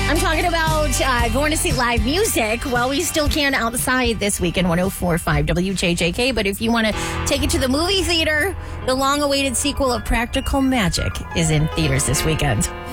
I'm talking about going to see live music. Well, we still can outside this weekend, 104.5 WJJK. But if you want to take it to the movie theater, the long-awaited sequel of Practical Magic is in theaters this weekend.